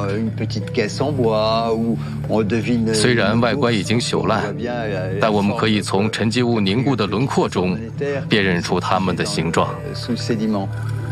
虽然外观已经朽烂，但我们可以从沉积物凝固的轮廓中辨认出它们的形状。